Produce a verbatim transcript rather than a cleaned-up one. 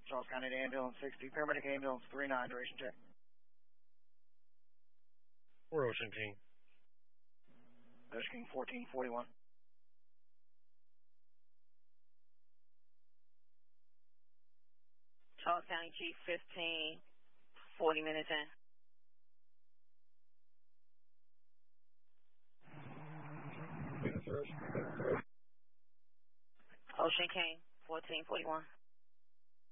Charles County Ambulance sixty, paramedic ambulance three nine, duration check. For Ocean King. Ocean King fourteen forty-one. Charles County Chief fifteen, forty minutes in. Ocean King fourteen forty-one.